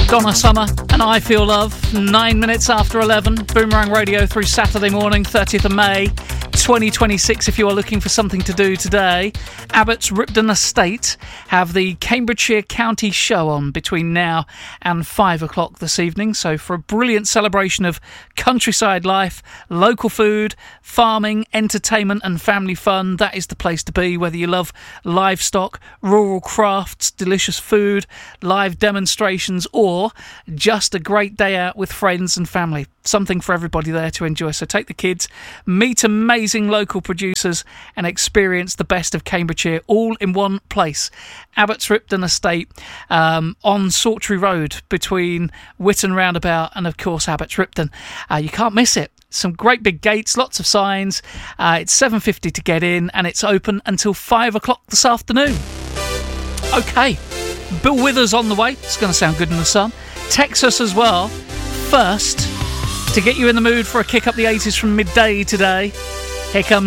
Donna Summer and I Feel Love, 9 minutes after 11. Boomerang Radio through Saturday morning, 30th of May 2026. If you are looking for something to do today, Abbots Ripton Estate have the Cambridgeshire County Show on between now and 5 o'clock this evening. So for a brilliant celebration of countryside life, local food, farming, entertainment and family fun, that is the place to be. Whether you love livestock, rural crafts, delicious food, live demonstrations, or just a great day out with friends and family. Something for everybody there to enjoy. So take the kids, meet amazing local producers and experience the best of Cambridgeshire all in one place. Abbots Ripton Estate on Sawtry Road between Witton Roundabout and of course Abbots Ripton. You can't miss it. Some great big gates, lots of signs. It's $7.50 to get in and it's open until 5 o'clock this afternoon. Okay, Bill Withers on the way. It's going to sound good in the sun. Text us as well. First, to get you in the mood for a kick up the 80s from midday today, here comes